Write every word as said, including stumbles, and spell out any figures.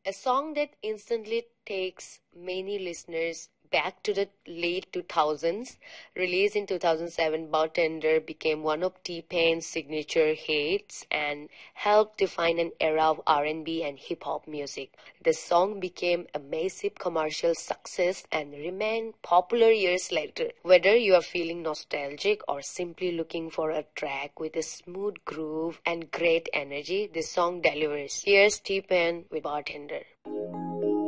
A song that instantly takes many listeners back to the late two thousands. Released in two thousand seven, Bartender became one of T-Pain's signature hits and helped define an era of R and B and hip-hop music. The song became a massive commercial success and remained popular years later. Whether you are feeling nostalgic or simply looking for a track with a smooth groove and great energy, this song delivers. Here's T-Pain with Bartender.